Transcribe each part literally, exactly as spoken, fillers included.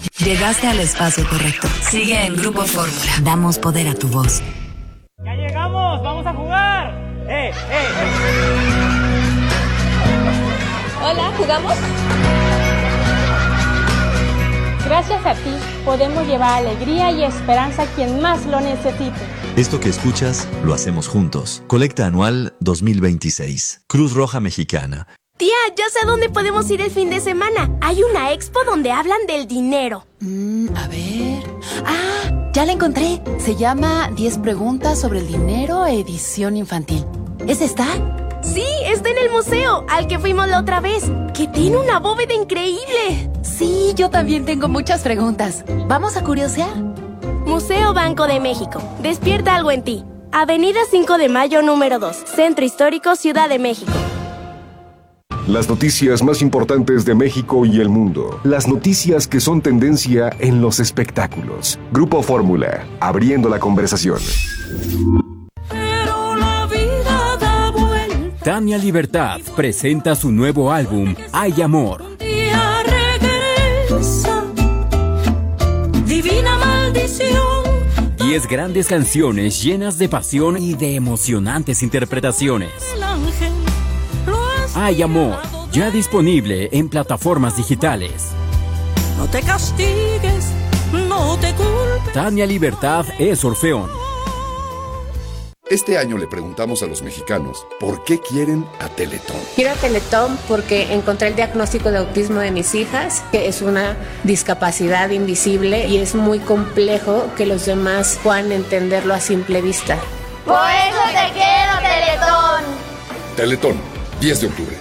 Llegaste al espacio correcto. Sigue en Grupo Fórmula. Damos poder a tu voz. ¡Ya llegamos! ¡Vamos a jugar! ¡Eh, eh! Hola, ¿jugamos? Gracias a ti, podemos llevar alegría y esperanza a quien más lo necesite. Esto que escuchas, lo hacemos juntos. Colecta anual dos mil veintiséis. Cruz Roja Mexicana. Tía, ya sé a dónde podemos ir el fin de semana. Hay una expo donde hablan del dinero. Mm, a ver... ¡Ah! Ya la encontré. Se llama diez preguntas sobre el dinero, edición infantil. ¿Es esta? Sí, está en el museo, al que fuimos la otra vez, que tiene una bóveda increíble. Sí, yo también tengo muchas preguntas. ¿Vamos a curiosear? Museo Banco de México. Despierta algo en ti. Avenida cinco de Mayo, número dos. Centro Histórico, Ciudad de México. Las noticias más importantes de México y el mundo. Las noticias que son tendencia en los espectáculos. Grupo Fórmula, abriendo la conversación. Tania Libertad presenta su nuevo álbum, Hay Amor. Divina maldición. Diez grandes canciones llenas de pasión y de emocionantes interpretaciones. Hay Amor, ya disponible en plataformas digitales. No te castigues, no te culpes. Tania Libertad es Orfeón. Este año le preguntamos a los mexicanos por qué quieren a Teletón. Quiero a Teletón porque encontré el diagnóstico de autismo de mis hijas, que es una discapacidad invisible y es muy complejo que los demás puedan entenderlo a simple vista. Por eso te quiero, Teletón. Teletón, diez de octubre.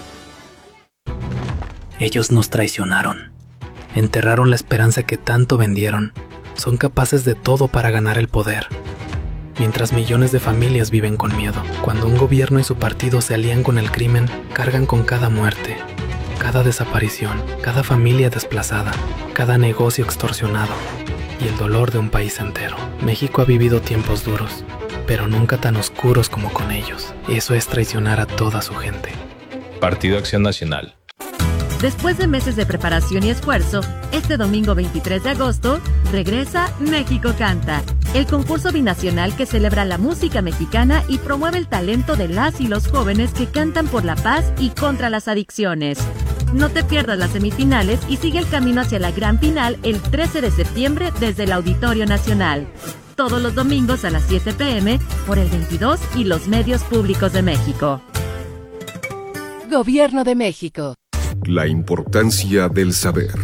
Ellos nos traicionaron. Enterraron la esperanza que tanto vendieron. Son capaces de todo para ganar el poder. Mientras millones de familias viven con miedo. Cuando un gobierno y su partido se alían con el crimen, cargan con cada muerte, cada desaparición, cada familia desplazada, cada negocio extorsionado y el dolor de un país entero. México ha vivido tiempos duros, pero nunca tan oscuros como con ellos. Eso es traicionar a toda su gente. Partido Acción Nacional. Después de meses de preparación y esfuerzo, este domingo veintitrés de agosto, regresa México Canta, el concurso binacional que celebra la música mexicana y promueve el talento de las y los jóvenes que cantan por la paz y contra las adicciones. No te pierdas las semifinales y sigue el camino hacia la gran final el trece de septiembre desde el Auditorio Nacional. Todos los domingos a las siete pe eme por el veintidós y los medios públicos de México. Gobierno de México. La importancia del saber.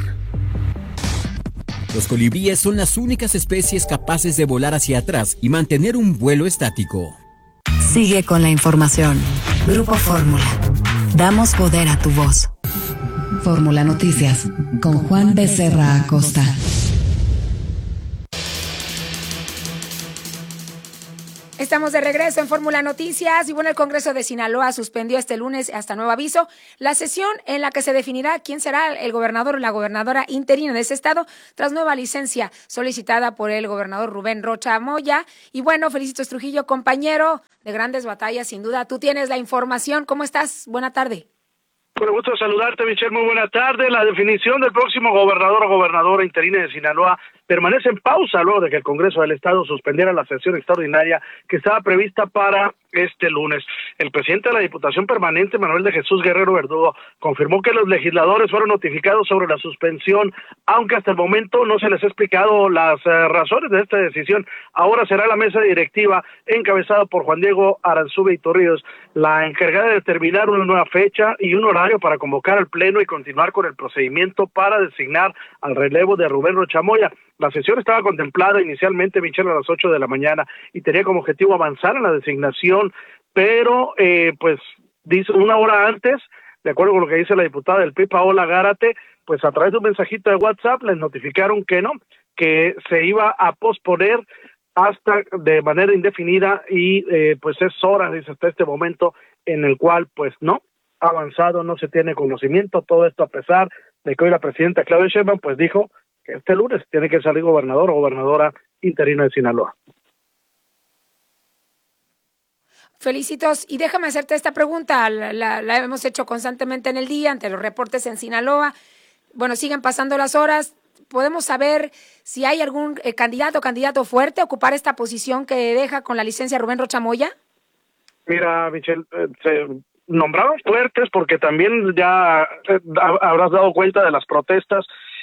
Los colibríes son las únicas especies capaces de volar hacia atrás y mantener un vuelo estático. Sigue con la información. Grupo Fórmula. Damos poder a tu voz. Fórmula Noticias, con Juan Becerra Acosta. Estamos de regreso en Fórmula Noticias y bueno, el Congreso de Sinaloa suspendió este lunes hasta nuevo aviso la sesión en la que se definirá quién será el gobernador o la gobernadora interina de ese estado tras nueva licencia solicitada por el gobernador Rubén Rocha Moya. Y bueno, Felicitos Trujillo, compañero de grandes batallas, sin duda. Tú tienes la información. ¿Cómo estás? Buena tarde. Con gusto saludarte, Michelle. Muy buena tarde. La definición del próximo gobernador o gobernadora interina de Sinaloa permanece en pausa luego de que el Congreso del Estado suspendiera la sesión extraordinaria que estaba prevista para este lunes. El presidente de la Diputación Permanente, Manuel de Jesús Guerrero Verdugo, confirmó que los legisladores fueron notificados sobre la suspensión, aunque hasta el momento no se les ha explicado las eh, razones de esta decisión. Ahora será la mesa directiva, encabezada por Juan Diego Aranzube y Torrijos, la encargada de determinar una nueva fecha y un horario para convocar al Pleno y continuar con el procedimiento para designar al relevo de Rubén Rocha Moya. La sesión estaba contemplada inicialmente, Michelle, a las ocho de la mañana y tenía como objetivo avanzar en la designación, pero eh, pues dice una hora antes, de acuerdo con lo que dice la diputada del P I, Paola Gárate, pues a través de un mensajito de WhatsApp les notificaron que no, que se iba a posponer hasta de manera indefinida y eh, pues es hora, dice, hasta este momento en el cual pues no ha avanzado, no se tiene conocimiento, todo esto a pesar de que hoy la presidenta Claudia Sheinbaum pues dijo que este lunes tiene que salir gobernador o gobernadora interina de Sinaloa. Felicitos, y déjame hacerte esta pregunta, la, la, la hemos hecho constantemente en el día ante los reportes en Sinaloa. Bueno, siguen pasando las horas, podemos saber si hay algún eh, candidato o candidato fuerte a ocupar esta posición que deja con la licencia Rubén Rocha Moya. Mira, Michelle, eh, se nombraron fuertes porque también ya eh, habrás dado cuenta de las protestas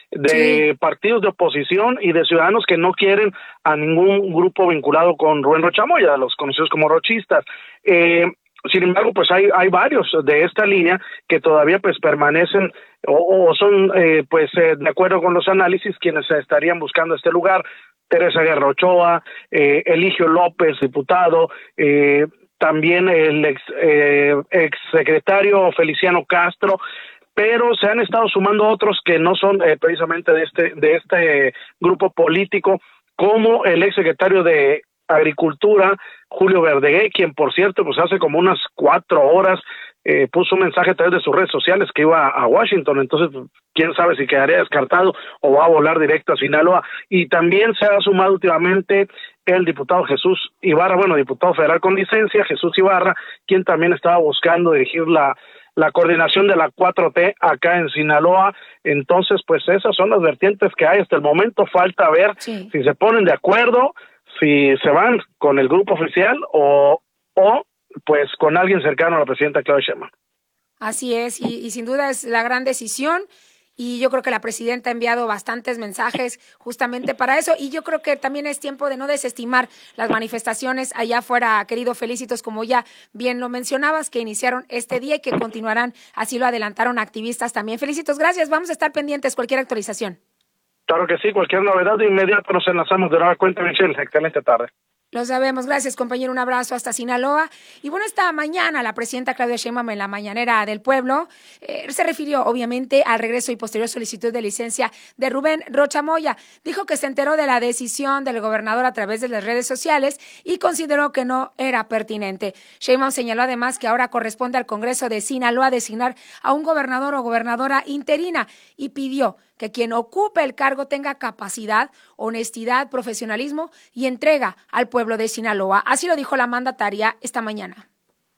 de sí. partidos de oposición y de ciudadanos que no quieren a ningún grupo vinculado con Rubén Rocha Moya, los conocidos como rochistas. Eh, sin embargo, pues hay hay varios de esta línea que todavía pues permanecen o, o son eh, pues eh, de acuerdo con los análisis quienes estarían buscando este lugar. Teresa Guerra Ochoa, eh, Eligio López, diputado, eh, también el ex, eh, ex secretario Feliciano Castro, pero se han estado sumando otros que no son eh, precisamente de este de este grupo político, como el exsecretario de Agricultura, Julio Verdeguer, quien por cierto, pues hace como unas cuatro horas eh, puso un mensaje a través de sus redes sociales que iba a Washington, entonces pues, quién sabe si quedaría descartado o va a volar directo a Sinaloa. Y también se ha sumado últimamente el diputado Jesús Ibarra, bueno, diputado federal con licencia, Jesús Ibarra, quien también estaba buscando dirigir la la coordinación de la cuatro T acá en Sinaloa. Entonces, pues esas son las vertientes que hay hasta el momento. Falta ver sí. si se ponen de acuerdo, si se van con el grupo oficial o, o pues con alguien cercano a la presidenta Claudia Sheinbaum. Así es, y, y sin duda es la gran decisión. Y yo creo que la presidenta ha enviado bastantes mensajes justamente para eso. Y yo creo que también es tiempo de no desestimar las manifestaciones allá afuera, querido Felicitos, como ya bien lo mencionabas, que iniciaron este día y que continuarán, así lo adelantaron activistas también. Felicitos, gracias. Vamos a estar pendientes cualquier actualización. Claro que sí, cualquier novedad de inmediato nos enlazamos de nueva cuenta, Michelle. Excelente tarde. Lo sabemos. Gracias, compañero. Un abrazo hasta Sinaloa. Y bueno, esta mañana la presidenta Claudia Sheinbaum en la mañanera del pueblo eh, se refirió obviamente al regreso y posterior solicitud de licencia de Rubén Rocha Moya. Dijo que se enteró de la decisión del gobernador a través de las redes sociales y consideró que no era pertinente. Sheinbaum señaló además que ahora corresponde al Congreso de Sinaloa designar a un gobernador o gobernadora interina y pidió que quien ocupe el cargo tenga capacidad, honestidad, profesionalismo y entrega al pueblo de Sinaloa. Así lo dijo la mandataria esta mañana.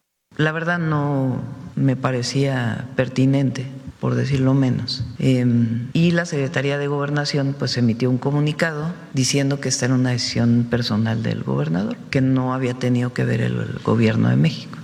La verdad no me parecía pertinente, por decirlo menos. Eh, y la Secretaría de Gobernación pues emitió un comunicado diciendo que esta era una decisión personal del gobernador, que no había tenido que ver el, el gobierno de México.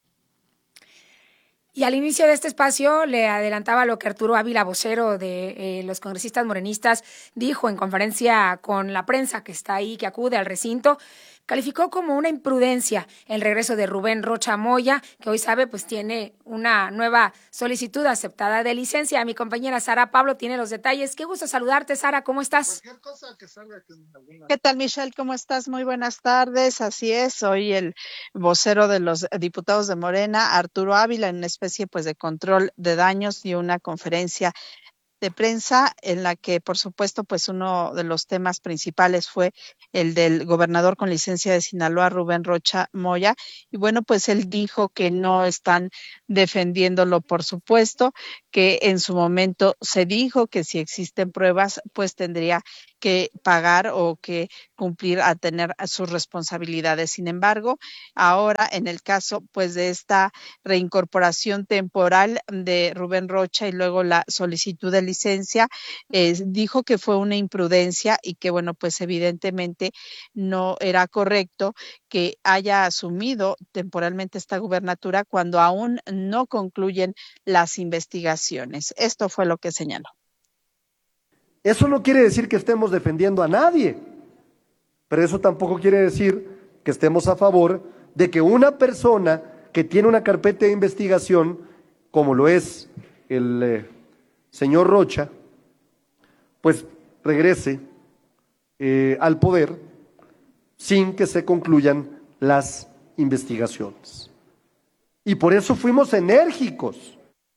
Y al inicio de este espacio le adelantaba lo que Arturo Ávila, vocero de eh, los congresistas morenistas, dijo en conferencia con la prensa que está ahí, que acude al recinto. Calificó como una imprudencia el regreso de Rubén Rocha Moya, que hoy sabe pues tiene una nueva solicitud aceptada de licencia. Mi compañera Sara Pablo tiene los detalles. Qué gusto saludarte, Sara, ¿cómo estás? ¿Qué tal, Michelle? ¿Cómo estás? Muy buenas tardes. Así es, soy el vocero de los diputados de Morena, Arturo Ávila, en una especie pues de control de daños y una conferencia de prensa en la que, por supuesto, pues uno de los temas principales fue el del gobernador con licencia de Sinaloa, Rubén Rocha Moya. Y bueno, pues él dijo que no están defendiéndolo, por supuesto, que en su momento se dijo que si existen pruebas, pues tendría que pagar o que cumplir a tener sus responsabilidades. Sin embargo, ahora en el caso pues de esta reincorporación temporal de Rubén Rocha y luego la solicitud de licencia, eh, dijo que fue una imprudencia y que bueno, pues evidentemente no era correcto que haya asumido temporalmente esta gubernatura cuando aún no concluyen las investigaciones. Esto fue lo que señaló. Eso no quiere decir que estemos defendiendo a nadie, pero eso tampoco quiere decir que estemos a favor de que una persona que tiene una carpeta de investigación, como lo es el eh, señor Rocha, pues regrese eh, al poder sin que se concluyan las investigaciones. Y por eso fuimos enérgicos.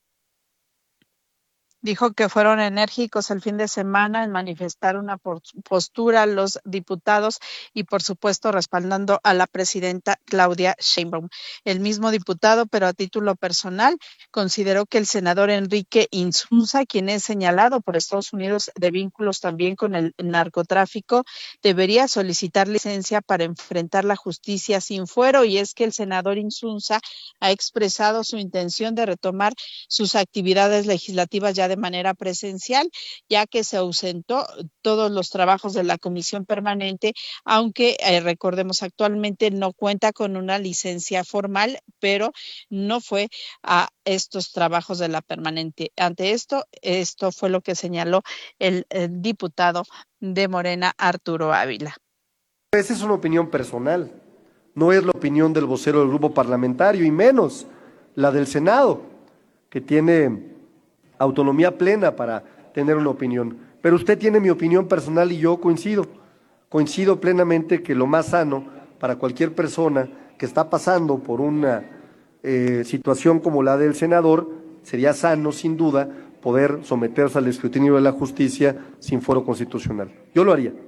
Dijo que fueron enérgicos el fin de semana en manifestar una postura los diputados y, por supuesto, respaldando a la presidenta Claudia Sheinbaum. El mismo diputado, pero a título personal, consideró que el senador Enrique Insunza, quien es señalado por Estados Unidos de vínculos también con el narcotráfico, debería solicitar licencia para enfrentar la justicia sin fuero. Y es que el senador Insunza ha expresado su intención de retomar sus actividades legislativas ya de manera presencial, ya que se ausentó todos los trabajos de la comisión permanente, aunque eh, recordemos actualmente no cuenta con una licencia formal, pero no fue a estos trabajos de la permanente. Ante esto, esto fue lo que señaló el, el diputado de Morena, Arturo Ávila. Esa es una opinión personal, no es la opinión del vocero del grupo parlamentario y menos la del Senado, que tiene autonomía plena para tener una opinión. Pero usted tiene mi opinión personal y yo coincido, coincido plenamente que lo más sano para cualquier persona que está pasando por una eh, situación como la del senador, sería sano, sin duda, poder someterse al escrutinio de la justicia sin foro constitucional. Yo lo haría.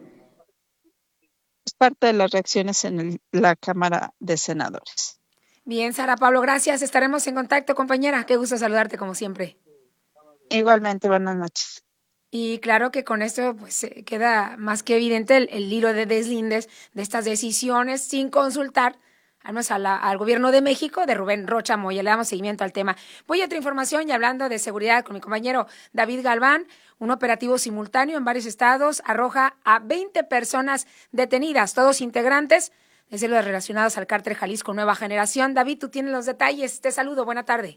Es parte de las reacciones en el, la Cámara de Senadores. Bien, Sara Pablo, gracias. Estaremos en contacto, compañera. Qué gusto saludarte, como siempre. Igualmente, buenas noches. Y claro que con esto pues queda más que evidente el, el hilo de deslindes de estas decisiones sin consultar además a la, al gobierno de México de Rubén Rocha Moya. Le damos seguimiento al tema. Voy a otra información y hablando de seguridad con mi compañero David Galván. Un operativo simultáneo en varios estados arroja a veinte personas detenidas, todos integrantes de células relacionadas al cártel Jalisco Nueva Generación. David, tú tienes los detalles. Te saludo. Buena tarde.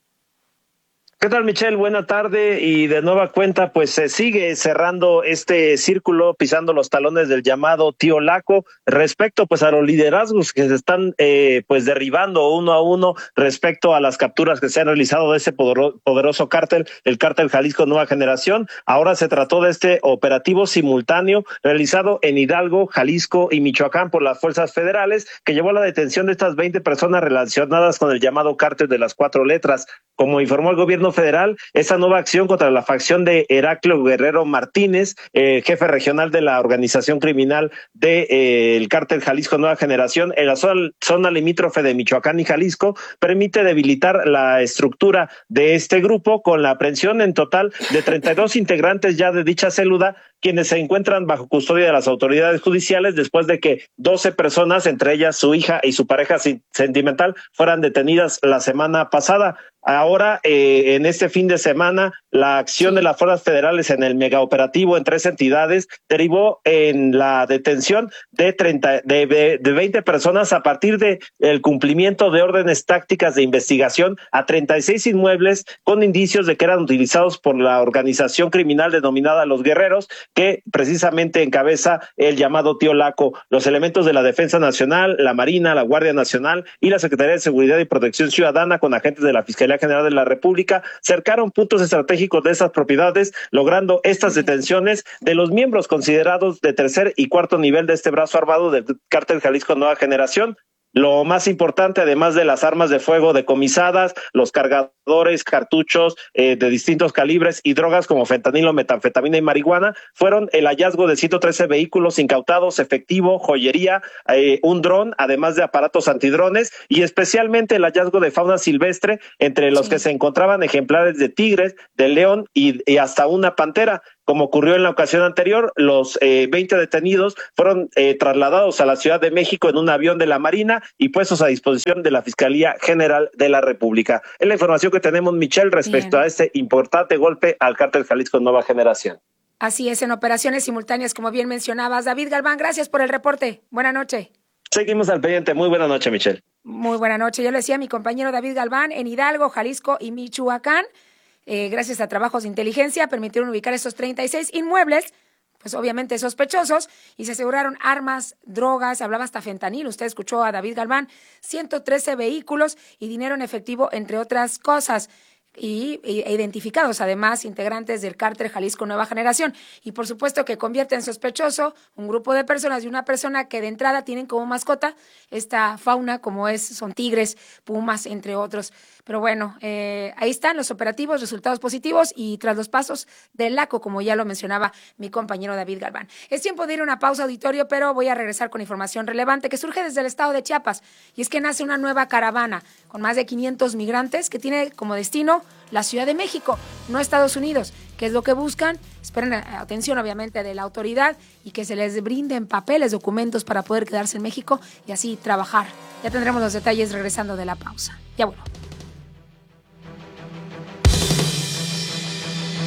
¿Qué tal, Michelle? Buena tarde y de nueva cuenta, pues se sigue cerrando este círculo, pisando los talones del llamado Tío Laco, respecto pues a los liderazgos que se están eh, pues derribando uno a uno respecto a las capturas que se han realizado de ese poderoso cártel, el cártel Jalisco Nueva Generación. Ahora se trató de este operativo simultáneo realizado en Hidalgo, Jalisco y Michoacán por las fuerzas federales, que llevó a la detención de estas veinte personas relacionadas con el llamado cártel de las cuatro letras. Como informó el gobierno federal, esta nueva acción contra la facción de Heraclio Guerrero Martínez, eh, jefe regional de la organización criminal del de, eh, cártel Jalisco Nueva Generación en la zona, zona limítrofe de Michoacán y Jalisco, permite debilitar la estructura de este grupo con la aprehensión en total de treinta y dos integrantes ya de dicha célula, quienes se encuentran bajo custodia de las autoridades judiciales después de que doce personas, entre ellas su hija y su pareja sentimental, fueran detenidas la semana pasada. Ahora, eh, en este fin de semana, la acción de las fuerzas federales en el megaoperativo en tres entidades derivó en la detención de treinta, de, de, de veinte personas a partir de el cumplimiento de órdenes tácticas de investigación a treinta y seis inmuebles con indicios de que eran utilizados por la organización criminal denominada Los Guerreros, que precisamente encabeza el llamado Tío Laco. Los elementos de la Defensa Nacional, la Marina, la Guardia Nacional y la Secretaría de Seguridad y Protección Ciudadana con agentes de la Fiscalía General de la República cercaron puntos estratégicos de esas propiedades, logrando estas detenciones de los miembros considerados de tercer y cuarto nivel de este brazo armado del cártel Jalisco Nueva Generación. Lo más importante, además de las armas de fuego decomisadas, los cargadores, cartuchos eh, de distintos calibres y drogas como fentanilo, metanfetamina y marihuana, fueron el hallazgo de ciento trece vehículos incautados, efectivo, joyería, eh, un dron, además de aparatos antidrones, y especialmente el hallazgo de fauna silvestre, entre los sí. que se encontraban ejemplares de tigres, de león y, y hasta una pantera. Como ocurrió en la ocasión anterior, los eh, veinte detenidos fueron eh, trasladados a la Ciudad de México en un avión de la Marina y puestos a disposición de la Fiscalía General de la República. Es la información que tenemos, Michelle, respecto Bien. a este importante golpe al cártel Jalisco Nueva Generación. Así es, en operaciones simultáneas, como bien mencionabas. David Galván, gracias por el reporte. Buenas noches. Seguimos al pendiente. Muy buena noche, Michelle. Muy buena noche. Yo le decía a mi compañero David Galván, en Hidalgo, Jalisco y Michoacán, Eh, gracias a trabajos de inteligencia, permitieron ubicar esos treinta y seis inmuebles, pues obviamente sospechosos, y se aseguraron armas, drogas, hablaba hasta fentanilo, usted escuchó a David Galván, ciento trece vehículos y dinero en efectivo, entre otras cosas. Y, e identificados además integrantes del cártel Jalisco Nueva Generación. Y por supuesto que convierte en sospechoso un grupo de personas y una persona que de entrada tienen como mascota esta fauna, como es son tigres, pumas, entre otros. Pero bueno, eh, ahí están los operativos, resultados positivos y tras los pasos del Laco, como ya lo mencionaba mi compañero David Galván. Es tiempo de ir a una pausa, auditorio, pero voy a regresar con información relevante que surge desde el estado de Chiapas. Y es que nace una nueva caravana con más de quinientos migrantes que tiene como destino la Ciudad de México, no Estados Unidos. ¿Qué es lo que buscan? Esperen atención, obviamente, de la autoridad y que se les brinden papeles, documentos para poder quedarse en México y así trabajar. Ya tendremos los detalles regresando de la pausa. Ya vuelvo.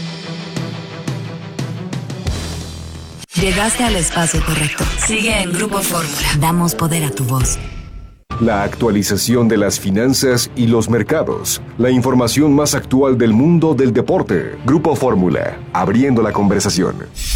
Llegaste al espacio correcto. Sigue en Grupo Fórmula. Damos poder a tu voz. La actualización de las finanzas y los mercados. La información más actual del mundo del deporte. Grupo Fórmula, abriendo la conversación.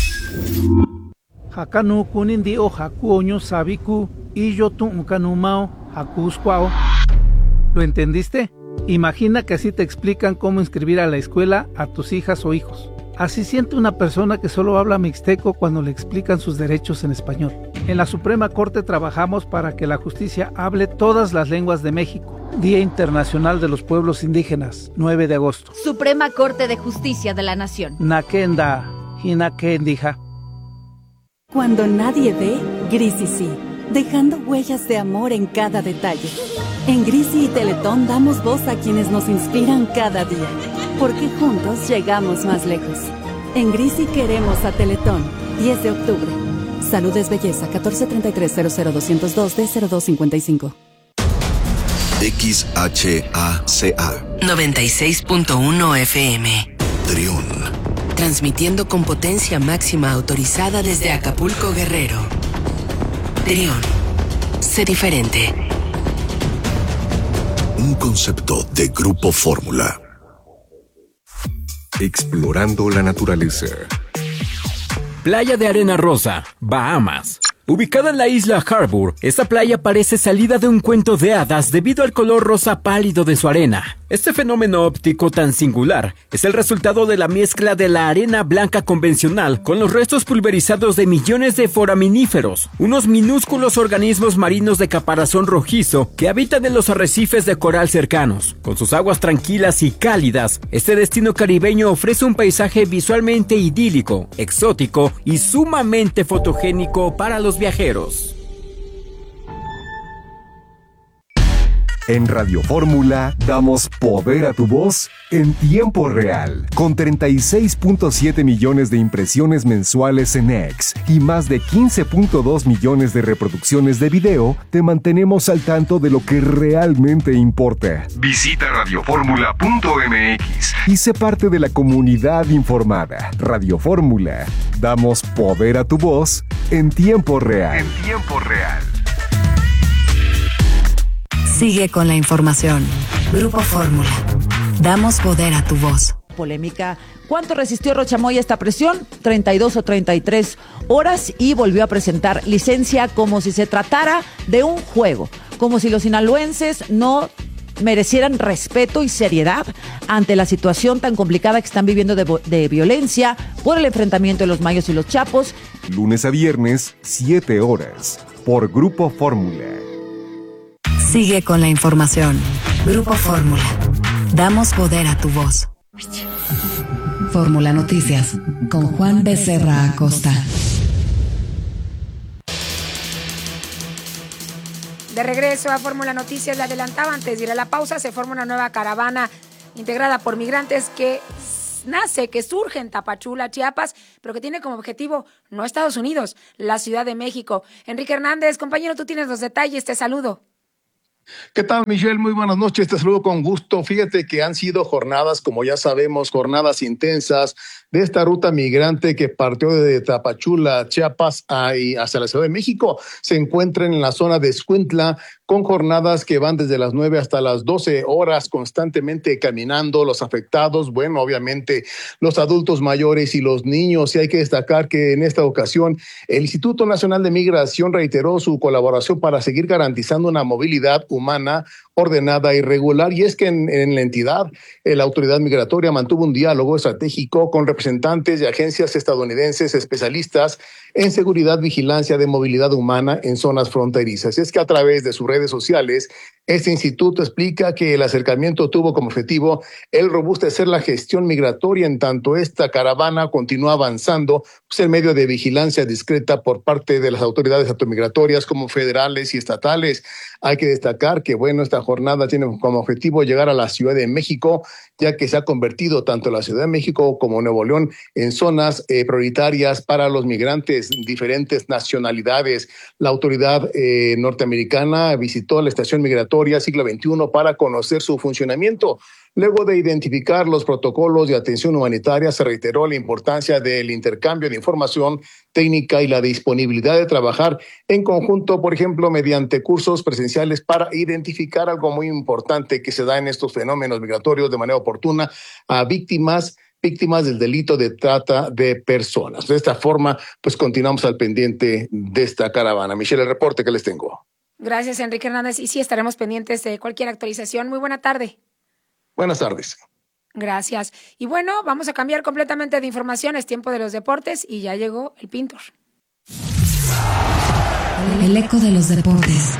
Hakanu kunindi o hakuoño sabiku y yo tu unkanumao hakuskwao. ¿Lo entendiste? Imagina que así te explican cómo inscribir a la escuela a tus hijas o hijos. Así siente una persona que solo habla mixteco cuando le explican sus derechos en español. En la Suprema Corte trabajamos para que la justicia hable todas las lenguas de México. Día Internacional de los Pueblos Indígenas, nueve de agosto. Suprema Corte de Justicia de la Nación. Nakenda, hinakendija. Cuando nadie ve, Grisi sí, dejando huellas de amor en cada detalle. En Grisi y Teletón damos voz a quienes nos inspiran cada día, porque juntos llegamos más lejos. En Grisi queremos a Teletón, diez de octubre. Salud es belleza, catorce treinta y tres cero cero doscientos dos D cero dos cincuenta y cinco. X H A C A noventa y seis punto uno F M. Trión. Transmitiendo con potencia máxima autorizada desde Acapulco, Guerrero. Trión. Sé diferente. Un concepto de Grupo Fórmula. Explorando la naturaleza. Playa de Arena Rosa, Bahamas. Ubicada en la isla Harbour, esta playa parece salida de un cuento de hadas debido al color rosa pálido de su arena. Este fenómeno óptico tan singular es el resultado de la mezcla de la arena blanca convencional con los restos pulverizados de millones de foraminíferos, unos minúsculos organismos marinos de caparazón rojizo que habitan en los arrecifes de coral cercanos. Con sus aguas tranquilas y cálidas, este destino caribeño ofrece un paisaje visualmente idílico, exótico y sumamente fotogénico para los viajeros. En Radio Fórmula damos poder a tu voz en tiempo real. Con treinta y seis punto siete millones de impresiones mensuales en X y más de quince punto dos millones de reproducciones de video, te mantenemos al tanto de lo que realmente importa. Visita radioformula punto m x y sé parte de la comunidad informada. Radio Fórmula, damos poder a tu voz en tiempo real. En tiempo real. Sigue con la información. Grupo Fórmula. Damos poder a tu voz. Polémica. ¿Cuánto resistió Rocha Moya esta presión? treinta y dos o treinta y tres horas y volvió a presentar licencia como si se tratara de un juego, como si los sinaloenses no merecieran respeto y seriedad ante la situación tan complicada que están viviendo de, de violencia por el enfrentamiento de los Mayos y los Chapos. Lunes a viernes, siete horas, por Grupo Fórmula. Sigue con la información. Grupo Fórmula. Damos poder a tu voz. Fórmula Noticias, con Juan Becerra Acosta. De regreso a Fórmula Noticias, le adelantaba antes de ir a la pausa, se forma una nueva caravana integrada por migrantes que nace, que surge en Tapachula, Chiapas, pero que tiene como objetivo no Estados Unidos, la Ciudad de México. Enrique Hernández, compañero, tú tienes los detalles, te saludo. ¿Qué tal, Michelle? Muy buenas noches, te saludo con gusto. Fíjate que han sido jornadas, como ya sabemos, jornadas intensas de esta ruta migrante que partió de Tapachula, Chiapas, hacia la Ciudad de México. Se encuentran en la zona de Escuintla, con jornadas que van desde las nueve hasta las doce horas, constantemente caminando. Los afectados, bueno, obviamente los adultos mayores y los niños. Y hay que destacar que en esta ocasión el Instituto Nacional de Migración reiteró su colaboración para seguir garantizando una movilidad humana ordenada y regular, y es que en, en la entidad eh, la autoridad migratoria mantuvo un diálogo estratégico con representantes de agencias estadounidenses especialistas en seguridad, vigilancia de movilidad humana en zonas fronterizas. Es que a través de sus redes sociales, este instituto explica que el acercamiento tuvo como objetivo el robustecer la gestión migratoria, en tanto esta caravana continúa avanzando pues, en medio de vigilancia discreta por parte de las autoridades automigratorias como federales y estatales. Hay que destacar que, bueno, esta jornada tiene como objetivo llegar a la Ciudad de México, ya que se ha convertido tanto la Ciudad de México como Nuevo León en zonas eh, prioritarias para los migrantes, diferentes nacionalidades. La autoridad eh, norteamericana visitó la estación migratoria siglo veintiuno para conocer su funcionamiento. Luego de identificar los protocolos de atención humanitaria, se reiteró la importancia del intercambio de información técnica y la disponibilidad de trabajar en conjunto, por ejemplo, mediante cursos presenciales para identificar algo muy importante que se da en estos fenómenos migratorios de manera oportuna a víctimas víctimas del delito de trata de personas. De esta forma, pues continuamos al pendiente de esta caravana. Michelle, el reporte que les tengo. Gracias, Enrique Hernández. Y sí, estaremos pendientes de cualquier actualización. Muy buena tarde. Buenas tardes. Gracias. Y bueno, vamos a cambiar completamente de información. Es tiempo de los deportes y ya llegó el Pintor. El eco de los deportes.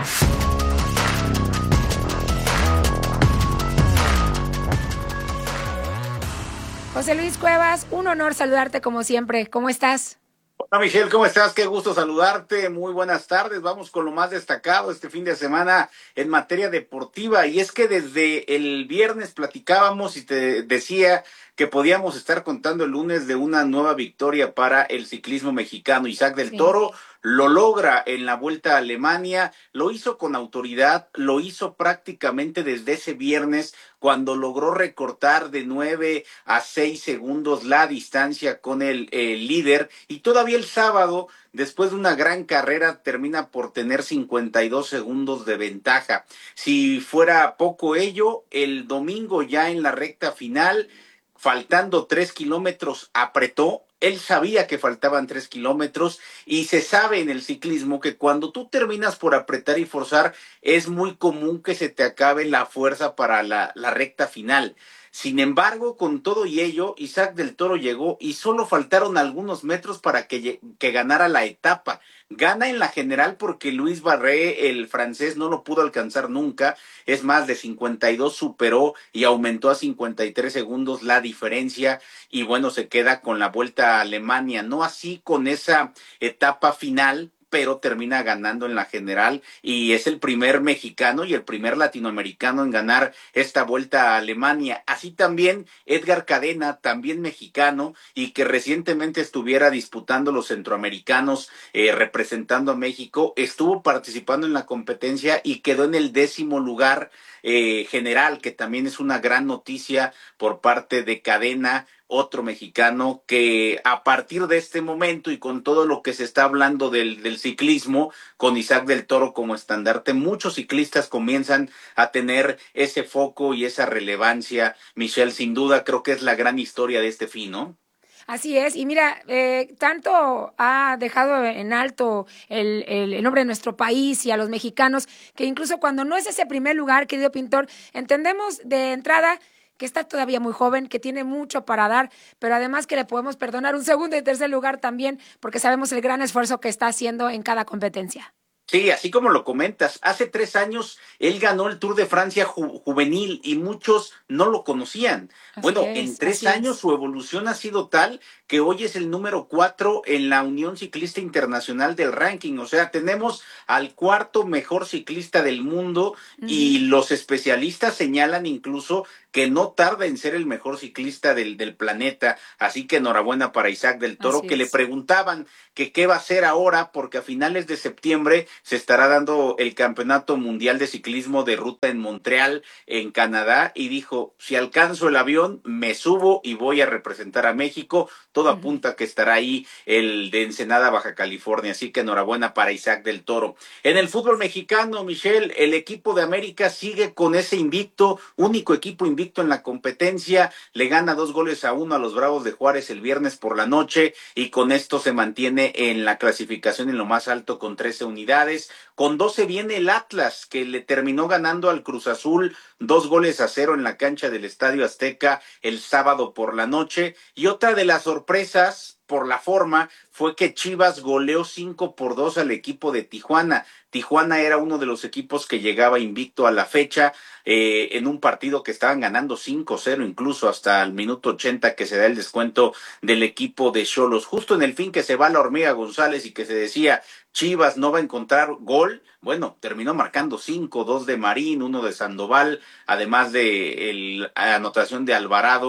José Luis Cuevas, un honor saludarte como siempre. ¿Cómo estás? Hola Michelle, ¿cómo estás? Qué gusto saludarte. Muy buenas tardes. Vamos con lo más destacado este fin de semana en materia deportiva. Y es que desde el viernes platicábamos y te decía que podíamos estar contando el lunes de una nueva victoria para el ciclismo mexicano. Isaac del sí. Toro lo logra en la Vuelta a Alemania, lo hizo con autoridad, lo hizo prácticamente desde ese viernes cuando logró recortar de nueve a seis segundos la distancia con el, el líder, y todavía el sábado, después de una gran carrera, termina por tener cincuenta y dos segundos de ventaja. Si fuera poco ello, el domingo ya en la recta final, faltando tres kilómetros, apretó. Él sabía que faltaban tres kilómetros y se sabe en el ciclismo que cuando tú terminas por apretar y forzar es muy común que se te acabe la fuerza para la, la recta final. Sin embargo, con todo y ello, Isaac del Toro llegó y solo faltaron algunos metros para que, que ganara la etapa. Gana en la general porque Luis Barré, el francés, no lo pudo alcanzar nunca. Es más, de cincuenta y dos superó y aumentó a cincuenta y tres segundos la diferencia. Y bueno, se queda con la Vuelta a Alemania. No así con esa etapa final, pero termina ganando en la general y es el primer mexicano y el primer latinoamericano en ganar esta Vuelta a Alemania. Así también Edgar Cadena, también mexicano y que recientemente estuviera disputando los centroamericanos eh, representando a México, estuvo participando en la competencia y quedó en el décimo lugar eh, general, que también es una gran noticia por parte de Cadena, otro mexicano que a partir de este momento y con todo lo que se está hablando del, del ciclismo, con Isaac del Toro como estandarte, muchos ciclistas comienzan a tener ese foco y esa relevancia. Michelle, sin duda creo que es la gran historia de este fin, ¿no? Así es, y mira, eh, tanto ha dejado en alto el, el, el nombre de nuestro país y a los mexicanos, que incluso cuando no es ese primer lugar, querido Pintor, entendemos de entrada que está todavía muy joven, que tiene mucho para dar, pero además que le podemos perdonar un segundo y tercer lugar también, porque sabemos el gran esfuerzo que está haciendo en cada competencia. Sí, así como lo comentas, hace tres años él ganó el Tour de Francia ju- juvenil y muchos no lo conocían. Así bueno, es, en tres años es. Su evolución ha sido tal que hoy es el número cuatro en la Unión Ciclista Internacional del ranking. O sea, tenemos al cuarto mejor ciclista del mundo mm. y los especialistas señalan incluso que no tarda en ser el mejor ciclista del, del planeta. Así que enhorabuena para Isaac del Toro, así que es. Le preguntaban que qué va a hacer ahora, porque a finales de septiembre se estará dando el Campeonato Mundial de Ciclismo de Ruta en Montreal, en Canadá, y dijo, si alcanzo el avión, me subo y voy a representar a México. Todo uh-huh. apunta que estará ahí el de Ensenada, Baja California, así que enhorabuena para Isaac del Toro. En el fútbol mexicano, Michelle, el equipo de América sigue con ese invicto, único equipo invicto en la competencia, le gana dos goles a uno a los Bravos de Juárez el viernes por la noche, y con esto se mantiene en la clasificación en lo más alto con trece unidades. Con doce viene el Atlas, que le terminó ganando al Cruz Azul dos goles a cero en la cancha del Estadio Azteca el sábado por la noche. Y otra de las sorpresas por la forma fue que Chivas goleó cinco por dos al equipo de Tijuana. Tijuana era uno de los equipos que llegaba invicto a la fecha, eh, en un partido que estaban ganando cinco cero, incluso hasta el minuto ochenta que se da el descuento del equipo de Xolos. Justo en el fin que se va la Hormiga González y que se decía Chivas no va a encontrar gol, bueno, terminó marcando cinco, dos de Marín, uno de Sandoval, además de el, la anotación de Alvarado,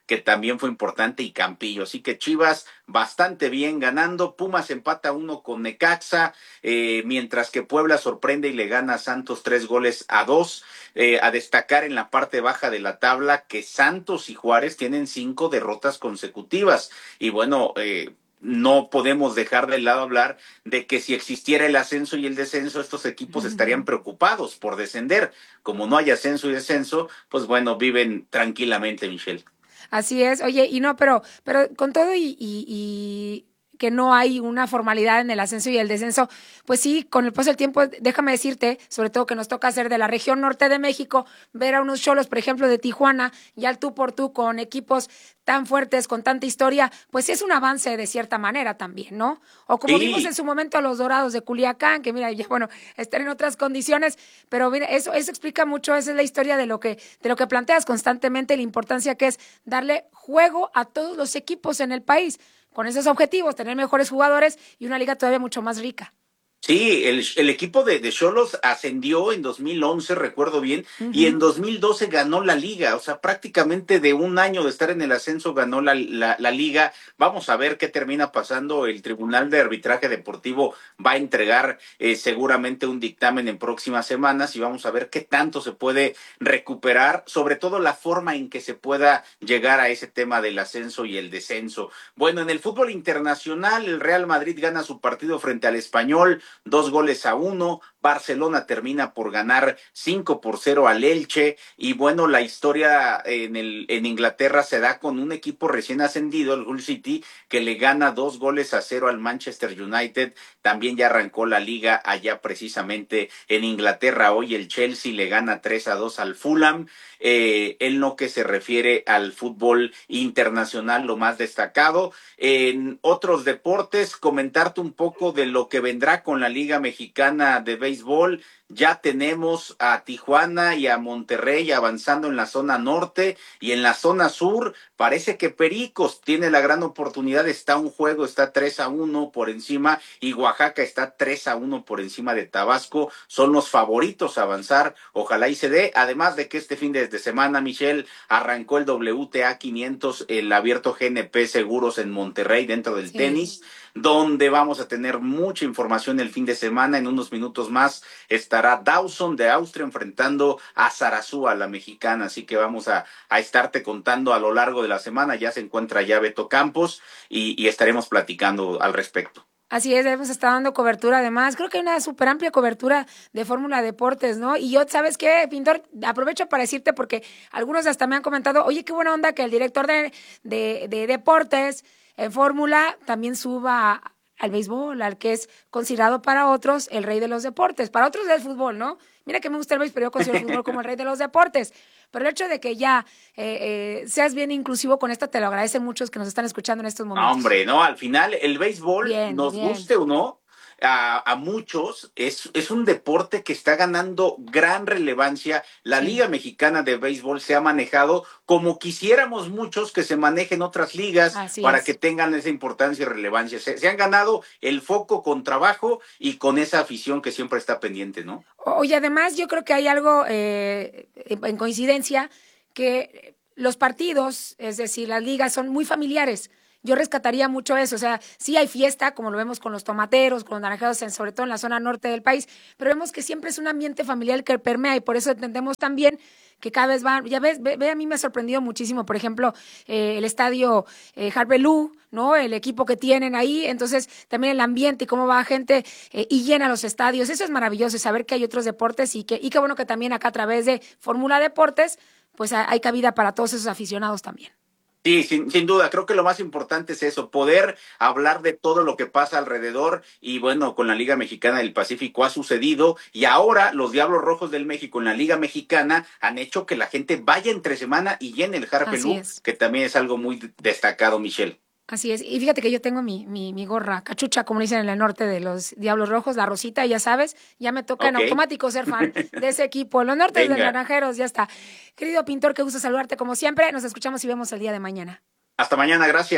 que también fue importante, y Campillo. Así que Chivas bastante bien ganando. Pumas empata uno con Necaxa, eh, mientras que Puebla sorprende y le gana a Santos tres goles a dos. Eh, a destacar en la parte baja de la tabla que Santos y Juárez tienen cinco derrotas consecutivas. Y bueno, eh, no podemos dejar de lado hablar de que si existiera el ascenso y el descenso, estos equipos uh-huh. estarían preocupados por descender. Como no hay ascenso y descenso, pues bueno, viven tranquilamente, Michelle. Así es. Oye, y no, pero, pero con todo y, y, y que no hay una formalidad en el ascenso y el descenso, pues sí, con el paso del tiempo, déjame decirte, sobre todo que nos toca ser de la región norte de México, ver a unos Xolos, por ejemplo, de Tijuana, y al tú por tú con equipos tan fuertes, con tanta historia, pues es un avance de cierta manera también, ¿no? O como sí. vimos en su momento a los Dorados de Culiacán, que mira, ya bueno, están en otras condiciones, pero mira, eso, eso explica mucho, esa es la historia de lo que, de lo que planteas constantemente, la importancia que es darle juego a todos los equipos en el país, con esos objetivos, tener mejores jugadores y una liga todavía mucho más rica. Sí, el, el equipo de Xolos ascendió en dos mil once, recuerdo bien, uh-huh. y en dos mil doce ganó la liga, o sea, prácticamente de un año de estar en el ascenso ganó la, la, la liga. Vamos a ver qué termina pasando. El Tribunal de Arbitraje Deportivo va a entregar eh, seguramente un dictamen en próximas semanas y vamos a ver qué tanto se puede recuperar, sobre todo la forma en que se pueda llegar a ese tema del ascenso y el descenso. Bueno, en el fútbol internacional, el Real Madrid gana su partido frente al Español, dos goles a uno. Barcelona termina por ganar cinco por cero al Elche, y bueno, la historia en el en Inglaterra se da con un equipo recién ascendido, el Hull City, que le gana dos goles a cero al Manchester United. También ya arrancó la liga allá precisamente en Inglaterra. Hoy el Chelsea le gana tres a dos al Fulham. Eh, en lo que se refiere al fútbol internacional, lo más destacado. En otros deportes, comentarte un poco de lo que vendrá con la Liga Mexicana de Béisbol. Ya tenemos a Tijuana y a Monterrey avanzando en la zona norte, y en la zona sur parece que Pericos tiene la gran oportunidad. Está un juego, está tres a uno por encima, y Oaxaca está tres a uno por encima de Tabasco. Son los favoritos a avanzar, ojalá y se dé. Además de que este fin de semana, Michelle, arrancó el W T A quinientos, el abierto G N P Seguros en Monterrey, dentro del sí. tenis, donde vamos a tener mucha información el fin de semana. En unos minutos más estará Dawson de Austria enfrentando a Zarazúa, la mexicana, así que vamos a, a estarte contando a lo largo de la semana. Ya se encuentra ya Beto Campos y, y estaremos platicando al respecto. Así es, hemos estado dando cobertura además. Creo que hay una súper amplia cobertura de Fórmula Deportes, ¿no? Y yo, ¿sabes qué, Pintor? Aprovecho para decirte, porque algunos hasta me han comentado, oye, qué buena onda que el director de, de, de deportes en Fórmula también suba al béisbol, al que es considerado para otros el rey de los deportes. Para otros del fútbol, ¿no? Mira que me gusta el béisbol, pero yo considero el fútbol como el rey de los deportes. Pero el hecho de que ya eh, eh, seas bien inclusivo con esto, te lo agradecen muchos que nos están escuchando en estos momentos. No, hombre, no, al final el béisbol, bien, nos bien. guste o no, a, a muchos es, es un deporte que está ganando gran relevancia. La sí. Liga Mexicana de Béisbol se ha manejado como quisiéramos muchos que se manejen otras ligas. Así para es. Que tengan esa importancia y relevancia. Se, se han ganado el foco con trabajo y con esa afición que siempre está pendiente, ¿no? Oye, además yo creo que hay algo eh, en coincidencia, que los partidos, es decir, las ligas son muy familiares. Yo rescataría mucho eso, o sea, sí hay fiesta, como lo vemos con los tomateros, con los naranjeros, en, sobre todo en la zona norte del país, pero vemos que siempre es un ambiente familiar que permea, y por eso entendemos también que cada vez va, ya ves, ve, ve a mí me ha sorprendido muchísimo, por ejemplo, eh, el estadio eh, Harbelú, ¿no? El equipo que tienen ahí, entonces también el ambiente y cómo va gente eh, y llena los estadios, eso es maravilloso, saber que hay otros deportes, y que y qué bueno que también acá a través de Fórmula Deportes, pues hay cabida para todos esos aficionados también. Sí, sin, sin duda, creo que lo más importante es eso, poder hablar de todo lo que pasa alrededor, y bueno, con la Liga Mexicana del Pacífico ha sucedido, y ahora los Diablos Rojos del México en la Liga Mexicana han hecho que la gente vaya entre semana y llene el Harpelú, que también es algo muy destacado, Michelle. Así es, y fíjate que yo tengo mi, mi, mi gorra cachucha, como dicen en el norte, de los Diablos Rojos, la rosita, ya sabes, ya me toca okay. en automático ser fan de ese equipo. Los nortes de Naranjeros, ya está. Querido Pintor, qué gusto saludarte como siempre, nos escuchamos y vemos el día de mañana. Hasta mañana, gracias.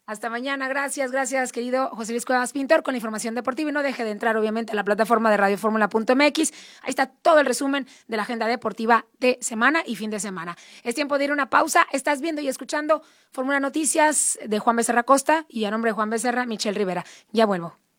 Hasta mañana, gracias, gracias querido José Luis Cuevas Pintor con la información deportiva y no deje de entrar obviamente a la plataforma de radio fórmula punto m x, ahí está todo el resumen de la agenda deportiva de semana y fin de semana. Es tiempo de ir a una pausa, estás viendo y escuchando Fórmula Noticias de Juan Becerra Costa y a nombre de Juan Becerra, Michelle Rivera. Ya vuelvo.